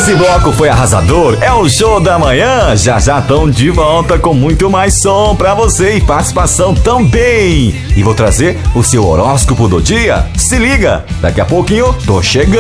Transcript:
Esse bloco foi arrasador, é o Show da Manhã. Já estão de volta com muito mais som pra você e participação também. E vou trazer o seu horóscopo do dia. Se liga, daqui a pouquinho tô chegando.